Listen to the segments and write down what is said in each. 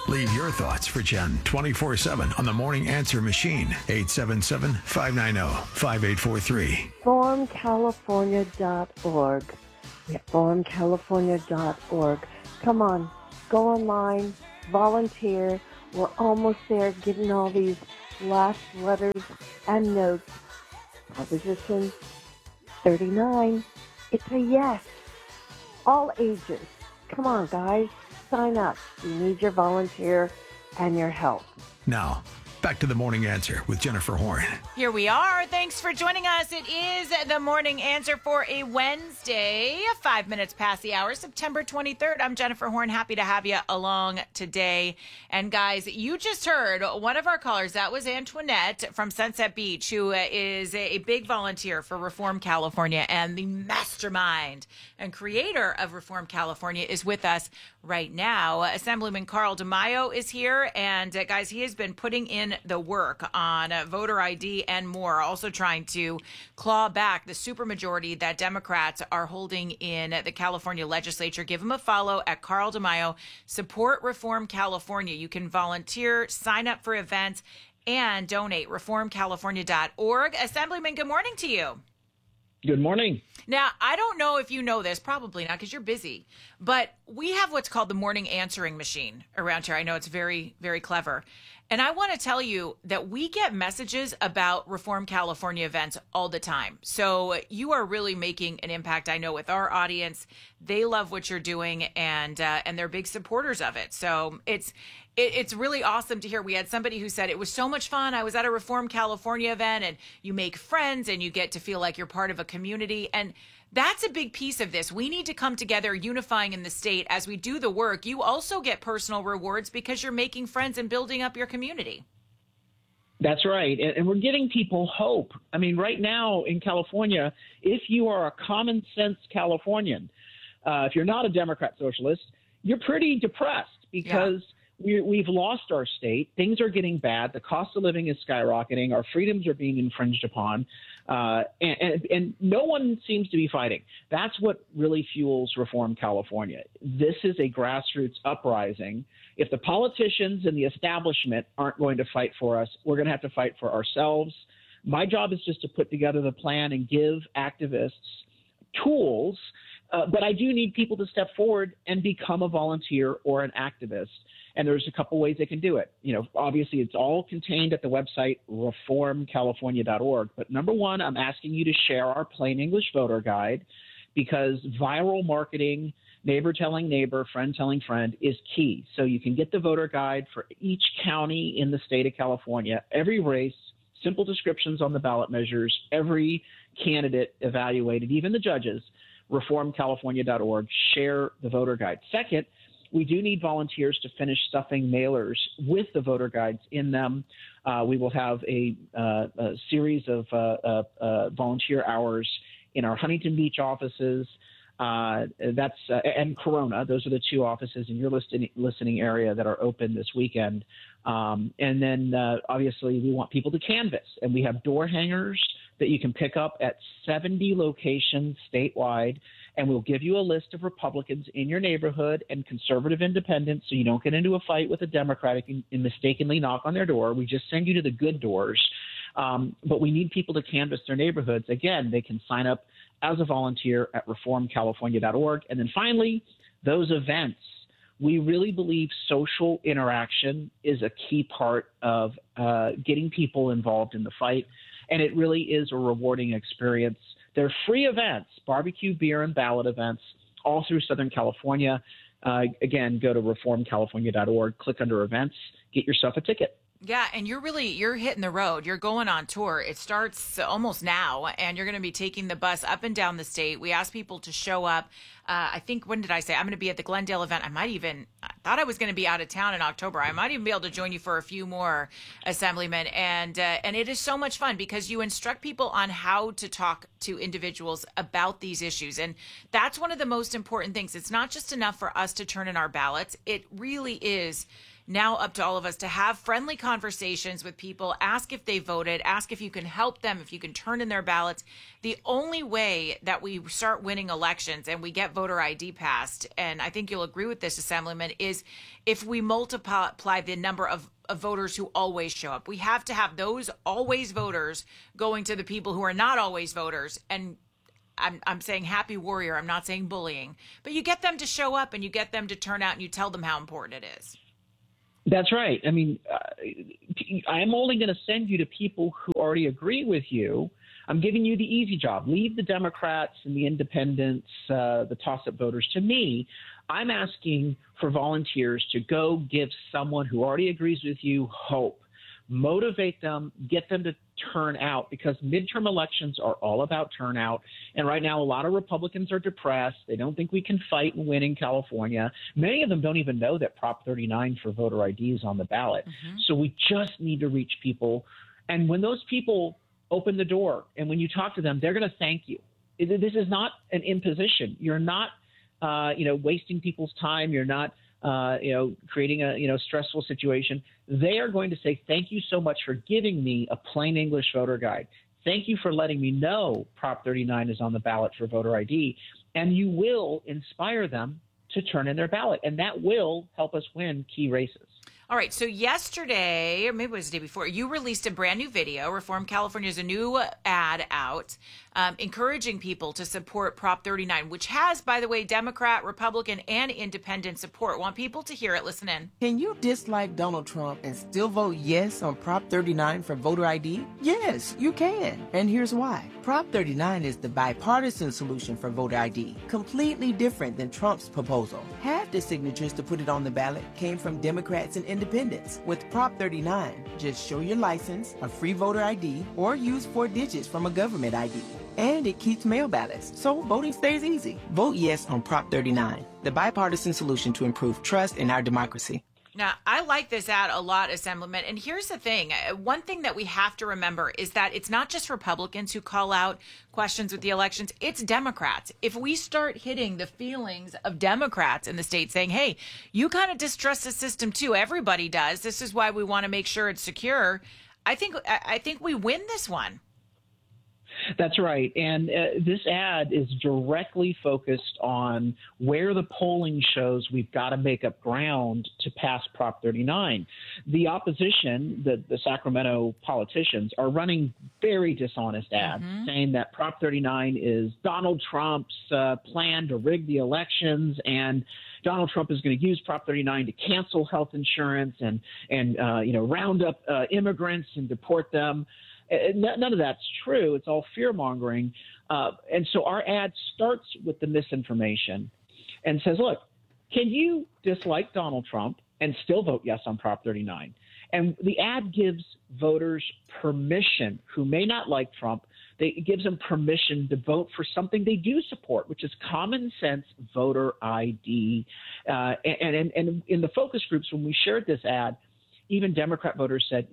Leave your thoughts for Jen 24/7 on the Morning Answer Machine, 877-590-5843. ForumCalifornia.org. Yeah, ForumCalifornia.org. Come on, go online, volunteer. We're almost there, getting all these last letters and notes. Proposition 39. It's a yes. All ages. Come on, guys. Sign up. We need your volunteer and your help. Now, back to the Morning Answer with Jennifer Horn. Here we are. Thanks for joining us. It is the Morning Answer for a Wednesday, 5 minutes past the hour, September 23rd. I'm Jennifer Horn. Happy to have you along today. And guys, you just heard one of our callers. That was Antoinette from Sunset Beach, who is a big volunteer for Reform California, and the mastermind and creator of Reform California is with us right now. Assemblyman Carl DeMaio is here. And guys, he has been putting in the work on voter ID and more, also trying to claw back the supermajority that Democrats are holding in the California legislature. Give him a follow at Carl DeMaio. Support Reform California. You can volunteer, sign up for events, and donate. reformcalifornia.org. Assemblyman, good morning to you. Good morning. Now, I don't know if you know this, probably not because you're busy, but we have what's called the morning answering machine around here. I know it's very, very clever. And I want to tell you that we get messages about Reform California events all the time. So you are really making an impact, I know, with our audience. They love what you're doing, and they're big supporters of it. So it's really awesome to hear. We had somebody who said it was so much fun. I was at a Reform California event, and you make friends and you get to feel like you're part of a community. And that's a big piece of this. We need to come together, unifying in the state as we do the work. You also get personal rewards because you're making friends and building up your community. That's right. And we're getting people hope. I mean, right now in California, if you are a common sense Californian, if you're not a Democrat socialist, you're pretty depressed because we've lost our state. Things are getting bad. The cost of living is skyrocketing. Our freedoms are being infringed upon. And no one seems to be fighting. That's what really fuels Reform California. This is a grassroots uprising. If the politicians and the establishment aren't going to fight for us, we're going to have to fight for ourselves. My job is just to put together the plan and give activists tools. But I do need people to step forward and become a volunteer or an activist. And there's a couple ways they can do it. You know, obviously, it's all contained at the website, reformcalifornia.org. But number one, I'm asking you to share our plain English voter guide, because viral marketing, neighbor telling neighbor, friend telling friend is key. So you can get the voter guide for each county in the state of California, every race, simple descriptions on the ballot measures, every candidate evaluated, even the judges, reformcalifornia.org. Share the voter guide. Second, we do need volunteers to finish stuffing mailers with the voter guides in them. We will have a series of volunteer hours in our Huntington Beach offices. And Corona. Those are the two offices in your listening area that are open this weekend. And then obviously we want people to canvass, and we have door hangers that you can pick up at 70 locations statewide. And we'll give you a list of Republicans in your neighborhood and conservative independents, so you don't get into a fight with a Democratic and mistakenly knock on their door. We just send you to the good doors. But we need people to canvass their neighborhoods. Again, they can sign up as a volunteer at reformcalifornia.org. And then finally, those events. We really believe social interaction is a key part of getting people involved in the fight. And it really is a rewarding experience. They're free events, barbecue, beer, and ballot events all through Southern California. Again, go to reformcalifornia.org, click under events, get yourself a ticket. Yeah, and you're hitting the road. You're going on tour. It starts almost now, and you're going to be taking the bus up and down the state. We ask people to show up. I think, when did I say? I'm going to be at the Glendale event. I thought I was going to be out of town in October. I might even be able to join you for a few more, Assemblyman. And it is so much fun because you instruct people on how to talk to individuals about these issues. And that's one of the most important things. It's not just enough for us to turn in our ballots. It really is now up to all of us to have friendly conversations with people, ask if they voted, ask if you can help them, if you can turn in their ballots. The only way that we start winning elections and we get voter ID passed, and I think you'll agree with this, Assemblyman, is if we multiply the number of voters who always show up. We have to have those always voters going to the people who are not always voters. And I'm saying happy warrior. I'm not saying bullying, but you get them to show up and you get them to turn out and you tell them how important it is. That's right. I mean, I'm only going to send you to people who already agree with you. I'm giving you the easy job. Leave the Democrats and the independents, the toss-up voters to me. I'm asking for volunteers to go give someone who already agrees with you hope. Motivate them, get them to turn out, because midterm elections are all about turnout. And right now, a lot of Republicans are depressed. They don't think we can fight and win in California. Many of them don't even know that Prop 39 for voter ID is on the ballot. Mm-hmm. So we just need to reach people. And when those people open the door and when you talk to them, they're going to thank you. This is not an imposition. You're not, wasting people's time. You're not, creating a, stressful situation. They are going to say, thank you so much for giving me a plain English voter guide. Thank you for letting me know Prop 39 is on the ballot for voter ID. And you will inspire them to turn in their ballot. And that will help us win key races. All right. So yesterday, or maybe it was the day before, you released a brand new video. Reform California is a new ad out encouraging people to support Prop 39, which has, by the way, Democrat, Republican, and independent support. Want people to hear it. Listen in. Can you dislike Donald Trump and still vote yes on Prop 39 for voter ID? Yes, you can. And here's why. Prop 39 is the bipartisan solution for voter ID, completely different than Trump's proposal. Half the signatures to put it on the ballot came from Democrats and independents. With Prop 39, just show your license, a free voter ID, or use 4 digits from a government ID. And it keeps mail ballots, so voting stays easy. Vote yes on Prop 39, the bipartisan solution to improve trust in our democracy. Now, I like this ad a lot, Assemblyman. And here's the thing. One thing that we have to remember is that it's not just Republicans who call out questions with the elections. It's Democrats. If we start hitting the feelings of Democrats in the state saying, hey, you kind of distrust the system too. Everybody does. This is why we want to make sure it's secure. I think we win this one. That's right. And this ad is directly focused on where the polling shows we've got to make up ground to pass Prop 39. The opposition, the Sacramento politicians, are running very dishonest ads saying that Prop 39 is Donald Trump's plan to rig the elections, and Donald Trump is going to use Prop 39 to cancel health insurance and round up immigrants and deport them. None of that's true. It's all fear-mongering. And so our ad starts with the misinformation and says, look, can you dislike Donald Trump and still vote yes on Prop 39? And the ad gives voters permission who may not like Trump. It gives them permission to vote for something they do support, which is common sense voter ID. And in the focus groups, when we shared this ad, even Democrat voters said,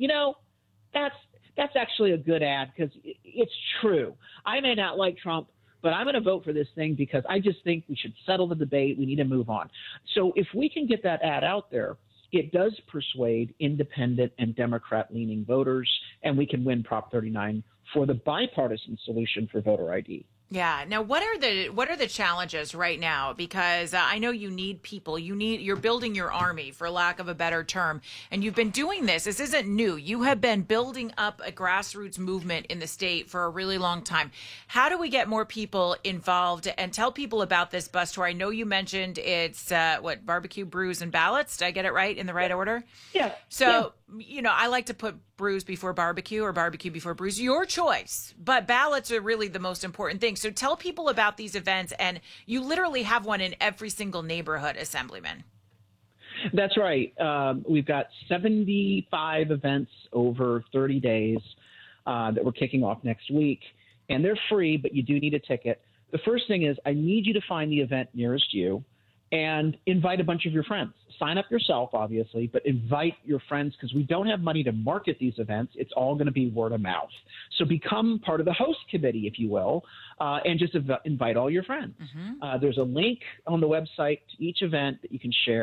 that's actually a good ad because it's true. I may not like Trump, but I'm going to vote for this thing because I just think we should settle the debate. We need to move on. So if we can get that ad out there, it does persuade independent and Democrat-leaning voters, and we can win Prop 39 for the bipartisan solution for voter ID. Yeah. Now, what are the challenges right now? Because I know you need people. You're building your army, for lack of a better term, and you've been doing this. This isn't new. You have been building up a grassroots movement in the state for a really long time. How do we get more people involved and tell people about this bus tour? I know you mentioned it's barbecue, brews, and ballots. Did I get it right in the right order? Yeah. So, I like to put brews before barbecue or barbecue before brews. Your choice. But ballots are really the most important thing. So tell people about these events. And you literally have one in every single neighborhood, Assemblyman. That's right. We've got 75 events over 30 days that we're kicking off next week. And they're free, but you do need a ticket. The first thing is I need you to find the event nearest you and invite a bunch of your friends. Sign up yourself, obviously, but invite your friends because we don't have money to market these events. It's all going to be word of mouth. So become part of the host committee, if you will, and just invite all your friends. There's a link on the website to each event that you can share.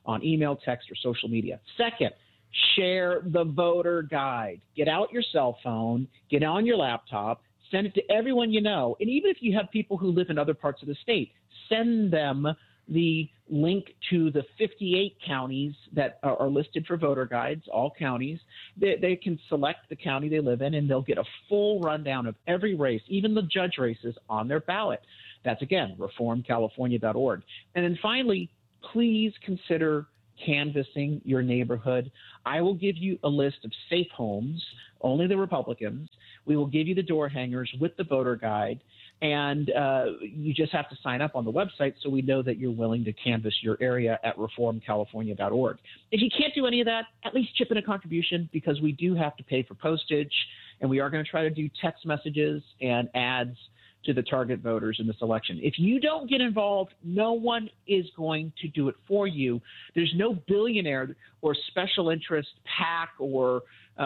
on email, text, or social media. Second, share the voter guide. Get out your cell phone, get on your laptop, send it to everyone you know. And even if you have people who live in other parts of the state, send them the link to the 58 counties that are listed for voter guides, all counties. They can select the county they live in, and they'll get a full rundown of every race, even the judge races, on their ballot. That's, again, reformcalifornia.org. And then finally, please consider canvassing your neighborhood. I will give you a list of safe homes, only the Republicans. We will give you the door hangers with the voter guide. And you just have to sign up on the website so we know that you're willing to canvass your area at reformcalifornia.org. If you can't do any of that, at least chip in a contribution, because we do have to pay for postage, and we are going to try to do text messages and ads to the target voters in this election. If you don't get involved, no one is going to do it for you. There's no billionaire or special interest PAC or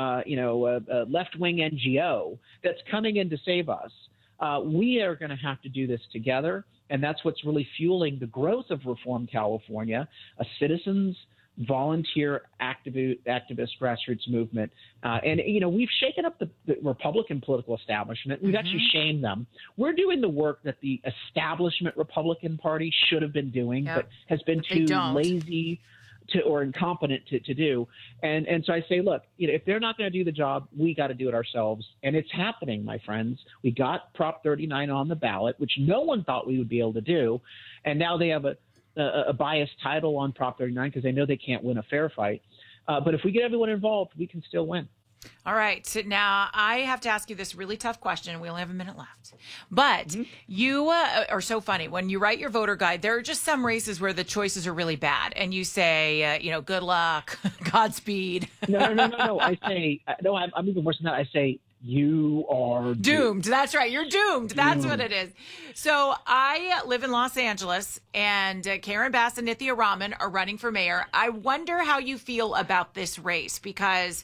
left-wing NGO that's coming in to save us. We are going to have to do this together, and that's what's really fueling the growth of Reform California, a citizens, volunteer, activist grassroots movement. We've shaken up the Republican political establishment. We've actually shamed them. We're doing the work that the establishment Republican Party should have been doing, but has been too lazy or incompetent to do. And so I say, look, if they're not going to do the job, we got to do it ourselves. And it's happening, my friends. We got Prop 39 on the ballot, which no one thought we would be able to do. And now they have a biased title on Prop 39 because they know they can't win a fair fight. But if we get everyone involved, we can still win. All right. So now I have to ask you this really tough question. We only have a minute left. But you are so funny. When you write your voter guide, there are just some races where the choices are really bad. And you say, good luck, Godspeed. No. I say, I'm even worse than that. I say, you are doomed. That's right. You're doomed. That's what it is. So I live in Los Angeles, and Karen Bass and Nithya Raman are running for mayor. I wonder how you feel about this race, because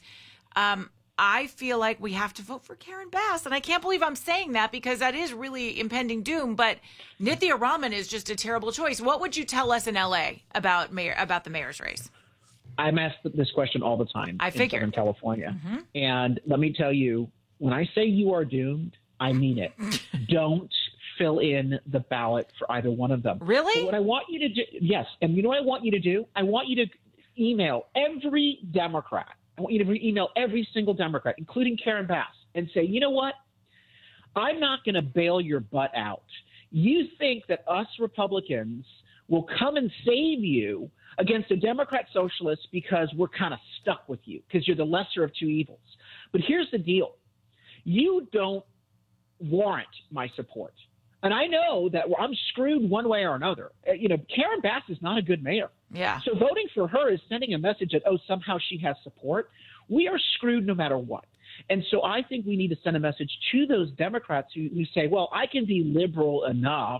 I feel like we have to vote for Karen Bass. And I can't believe I'm saying that, because that is really impending doom. But Nithya Raman is just a terrible choice. What would you tell us in L.A. about the mayor's race? I'm asked this question all the time in Southern California. And let me tell you, when I say you are doomed, I mean it. Don't fill in the ballot for either one of them. Really? So what I want you to do, yes. And you know what I want you to do? I want you to email every Democrat. I want you to email every single Democrat, including Karen Bass, and say, you know what? I'm not going to bail your butt out. You think that us Republicans will come and save you against a Democrat socialist because we're kind of stuck with you, because you're the lesser of two evils. But here's the deal. You don't warrant my support. And I know that I'm screwed one way or another. Karen Bass is not a good mayor. Yeah. So voting for her is sending a message that, somehow she has support. We are screwed no matter what. And so I think we need to send a message to those Democrats who say, well, I can be liberal enough.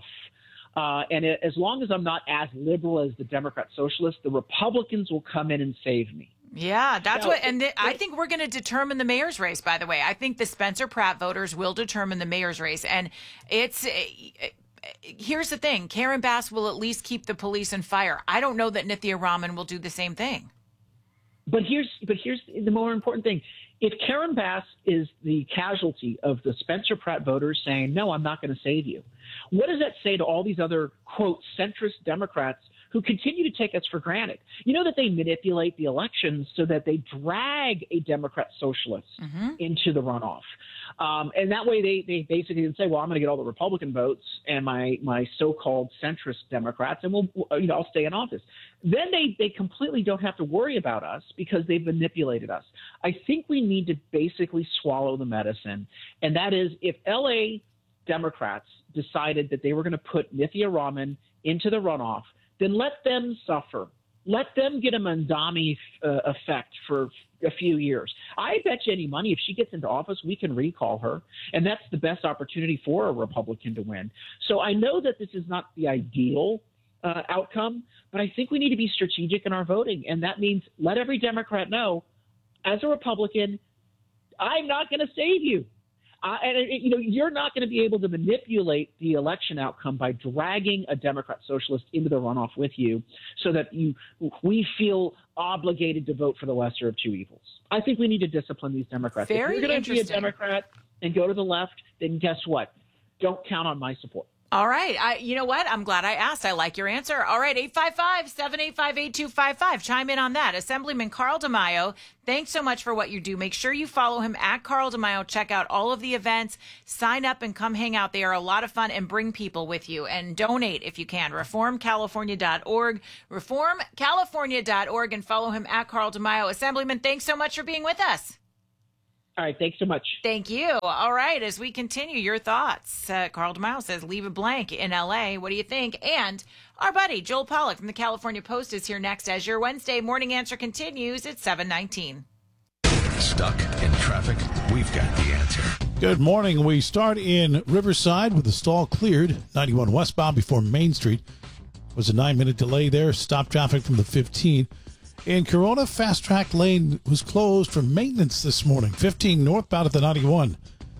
As long as I'm not as liberal as the Democrat socialists, the Republicans will come in and save me. Yeah, that's I think we're going to determine the mayor's race, by the way. I think the Spencer Pratt voters will determine the mayor's race. And here's the thing. Karen Bass will at least keep the police and fire. I don't know that Nithya Raman will do the same thing. But here's the more important thing. If Karen Bass is the casualty of the Spencer Pratt voters saying, no, I'm not going to save you, what does that say to all these other, quote, centrist Democrats who continue to take us for granted? You know that they manipulate the elections so that they drag a Democrat socialist into the runoff. And that way they basically say, well, I'm going to get all the Republican votes and my so-called centrist Democrats, and I'll stay in office. Then they completely don't have to worry about us because they've manipulated us. I think we need to basically swallow the medicine. And that is, if LA Democrats decided that they were going to put Nithya Raman into the runoff, then let them suffer. Let them get a Mandami effect for a few years. I bet you any money if she gets into office, we can recall her, and that's the best opportunity for a Republican to win. So I know that this is not the ideal outcome, but I think we need to be strategic in our voting, and that means let every Democrat know, as a Republican, I'm not going to save you. You're not going to be able to manipulate the election outcome by dragging a Democrat socialist into the runoff with you so that we feel obligated to vote for the lesser of two evils. I think we need to discipline these Democrats. If you're going to be a Democrat and go to the left, then guess what? Don't count on my support. All right. You know what? I'm glad I asked. I like your answer. All right. 855-785-8255. Chime in on that. Assemblyman Carl DeMaio, thanks so much for what you do. Make sure you follow him at Carl DeMaio. Check out all of the events. Sign up and come hang out. They are a lot of fun, and bring people with you. And donate if you can. ReformCalifornia.org. ReformCalifornia.org, and follow him at Carl DeMaio. Assemblyman, thanks so much for being with us. All right. Thanks so much. Thank you. All right. As we continue, your thoughts. Carl DeMaio says, leave it blank in L.A. What do you think? And our buddy Joel Pollack from the California Post is here next as your Wednesday morning answer continues at 7:19. Stuck in traffic? We've got the answer. Good morning. We start in Riverside with the stall cleared. 91 westbound before Main Street. Was a 9-minute delay there. Stop traffic from the 15. In Corona, Fast Track Lane was closed for maintenance this morning. 15 northbound at the 91.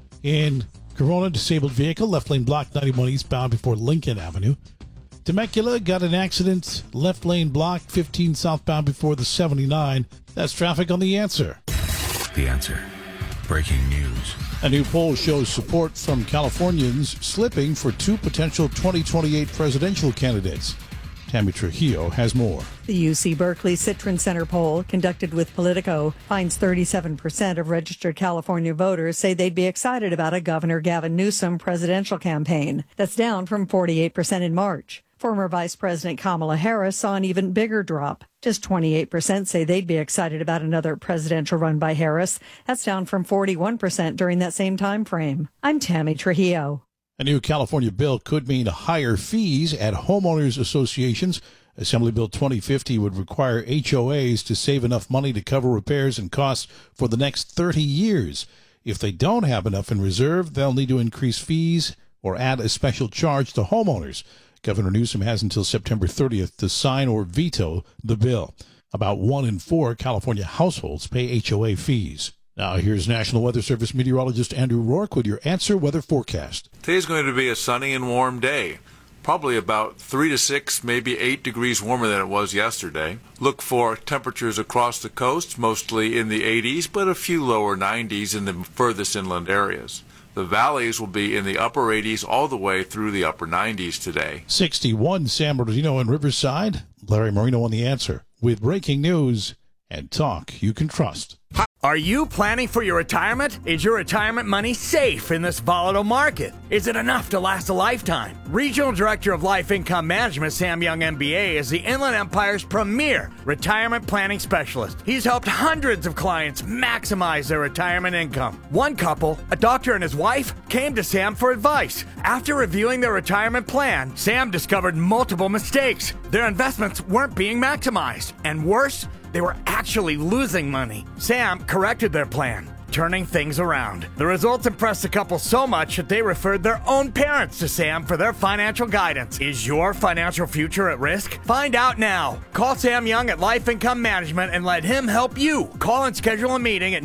In Corona, disabled vehicle, left lane blocked 91 eastbound before Lincoln Avenue. Temecula got an accident, left lane blocked 15 southbound before the 79. That's traffic on The Answer. The Answer. Breaking news. A new poll shows support from Californians slipping for two potential 2028 presidential candidates. Tammy Trujillo has more. The UC Berkeley Citron Center poll, conducted with Politico, finds 37% of registered California voters say they'd be excited about a Governor Gavin Newsom presidential campaign. That's down from 48% in March. Former Vice President Kamala Harris saw an even bigger drop. Just 28% say they'd be excited about another presidential run by Harris. That's down from 41% during that same time frame. I'm Tammy Trujillo. A new California bill could mean higher fees at homeowners associations. Assembly Bill 2050 would require HOAs to save enough money to cover repairs and costs for the next 30 years. If they don't have enough in reserve, they'll need to increase fees or add a special charge to homeowners. Governor Newsom has until September 30th to sign or veto the bill. About 1 in 4 California households pay HOA fees. Now, here's National Weather Service meteorologist Andrew Rourke with your Answer Weather Forecast. Today's going to be a sunny and warm day. Probably about 3 to 6, maybe 8 degrees warmer than it was yesterday. Look for temperatures across the coast, mostly in the 80s, but a few lower 90s in the furthest inland areas. The valleys will be in the upper 80s all the way through the upper 90s today. 61 San Bernardino and Riverside. Larry Marino on The Answer with breaking news and talk you can trust. Are you planning for your retirement? Is your retirement money safe in this volatile market? Is it enough to last a lifetime? Regional Director of Life Income Management, Sam Young, MBA, is the Inland Empire's premier retirement planning specialist. He's helped hundreds of clients maximize their retirement income. One couple, a doctor and his wife, came to Sam for advice. After reviewing their retirement plan, Sam discovered multiple mistakes. Their investments weren't being maximized. And worse, they were actually losing money. Sam corrected their plan, turning things around. The results impressed the couple so much that they referred their own parents to Sam for their financial guidance. Is your financial future at risk? Find out now. Call Sam Young at Life Income Management and let him help you. Call and schedule a meeting at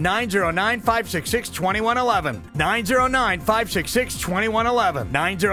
909-566-2111. 909-566-2111.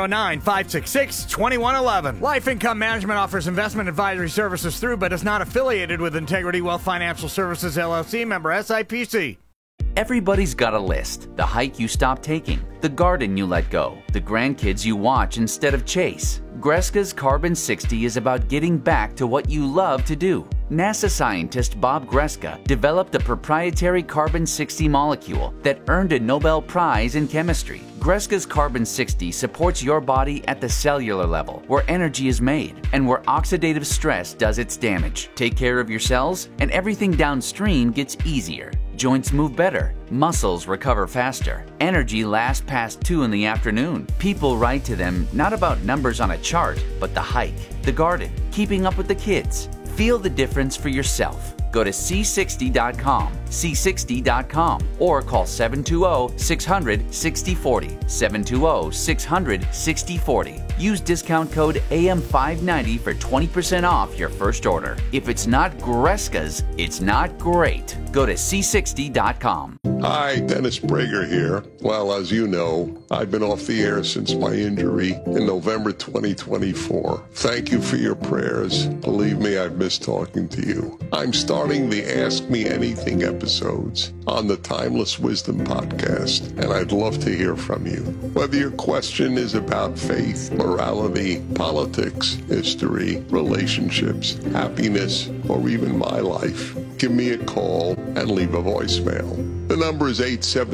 909-566-2111. Life Income Management offers investment advisory services through but is not affiliated with Integrity Wealth Financial Services, LLC, member SIPC. Everybody's got a list. The hike you stopped taking, the garden you let go, the grandkids you watch instead of chase. Greska's Carbon 60 is about getting back to what you love to do. NASA scientist Bob Greska developed a proprietary Carbon 60 molecule that earned a Nobel Prize in chemistry. Greska's Carbon 60 supports your body at the cellular level, where energy is made and where oxidative stress does its damage. Take care of your cells, and everything downstream gets easier. Joints move better, muscles recover faster, energy lasts past 2 in the afternoon. People write to them not about numbers on a chart, but the hike, the garden, keeping up with the kids. Feel the difference for yourself. Go to C60.com, C60.com, or call 720-600-6040, 720-600-6040. Use discount code AM590 for 20% off your first order. If it's not Greska's, it's not great. Go to C60.com. Hi, Dennis Prager here. Well, as you know, I've been off the air since my injury in November 2024. Thank you for your prayers. Believe me, I've missed talking to you. I'm starting the Ask Me Anything episodes on the Timeless Wisdom podcast, and I'd love to hear from you. Whether your question is about faith, morality, politics, history, relationships, happiness, or even my life, give me a call and leave a voicemail. The number is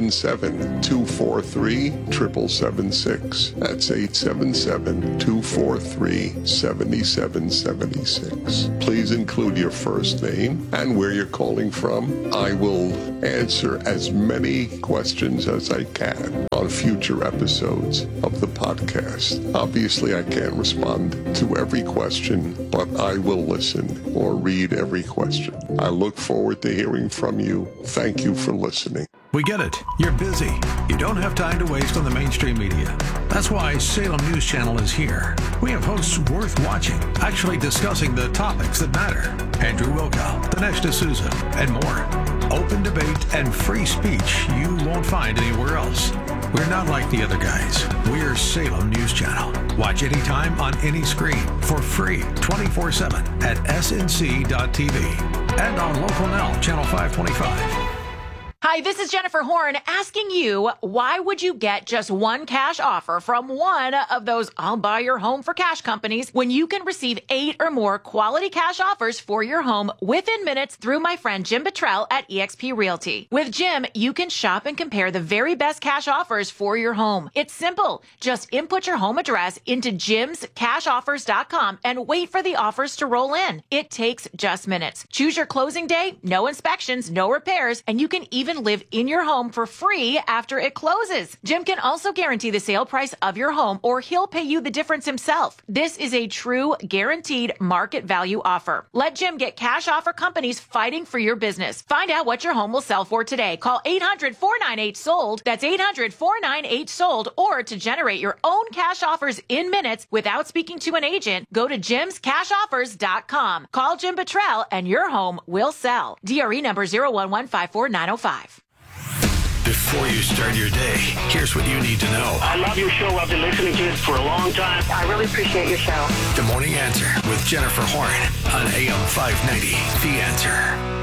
877-243-7776. That's 877-243-7776. Please include your first name and where you're calling from. I will answer as many questions as I can on future episodes of the podcast. Obviously, I can't respond to every question, but I will listen or read every question. I look forward to hearing from you. Thank you for listening. We get it. You're busy. You don't have time to waste on the mainstream media. That's why Salem News Channel is here. We have hosts worth watching, actually discussing the topics that matter. Andrew Wilkow, Dinesh D'Souza, and more. Open debate and free speech you won't find anywhere else. We're not like the other guys. We're Salem News Channel. Watch anytime on any screen for free 24/7 at snc.tv and on Local Now, Channel 525. Hi, this is Jennifer Horn asking you, why would you get just one cash offer from one of those I'll buy your home for cash companies when you can receive 8 or more quality cash offers for your home within minutes through my friend Jim Buttrell at eXp Realty? With Jim, you can shop and compare the very best cash offers for your home. It's simple. Just input your home address into jimscashoffers.com and wait for the offers to roll in. It takes just minutes. Choose your closing day, no inspections, no repairs, and you can even live in your home for free after it closes. Jim can also guarantee the sale price of your home, or he'll pay you the difference himself. This is a true guaranteed market value offer. Let Jim get cash offer companies fighting for your business. Find out what your home will sell for today. Call 800-498-SOLD. That's 800-498-SOLD. Or to generate your own cash offers in minutes without speaking to an agent, go to jimscashoffers.com. Call Jim Buttrell and your home will sell. DRE number 01154-905. Before you start your day, here's what you need to know. I love your show. I've been listening to it for a long time. I really appreciate your show. The Morning Answer with Jennifer Horn on AM 590. The Answer.